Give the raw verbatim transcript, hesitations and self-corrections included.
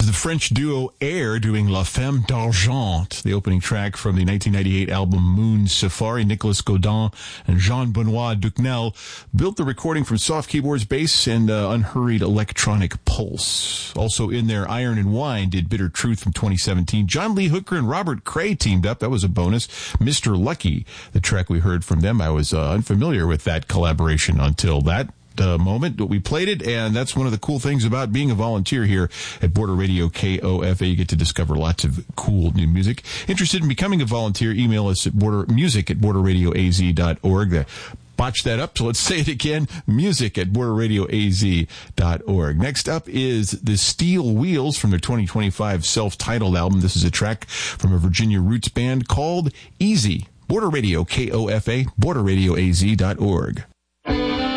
the French duo Air doing La Femme d'Argent, the opening track from the nineteen ninety-eight album Moon Safari. Nicolas Godin and Jean-Benoit Ducnel built the recording from soft keyboards, bass, and uh, unhurried electronic pulse. Also in there, Iron and Wine did Bitter Truth from twenty seventeen. John Lee Hooker and Robert Cray teamed up. That was a bonus. Mister Lucky, the track we heard from them. I was uh, unfamiliar with that collaboration until that Uh, moment we played it, and that's one of the cool things about being a volunteer here at Border Radio K O F A. You get to discover lots of cool new music. Interested in becoming a volunteer? Email us at border music at border radio a z dot org. Uh, botch that up, so let's say it again. Music at border radio a z dot org. Next up is the Steel Wheels from their twenty twenty-five self-titled album. This is a track from a Virginia roots band called Easy. Border Radio K O F A, border radio a z dot org.